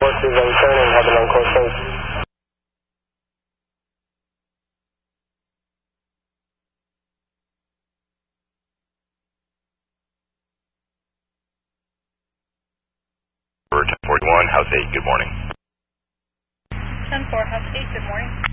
courses and returning, have a long course safe. For 1041, House 8, good morning. 10-4, House 8, good morning.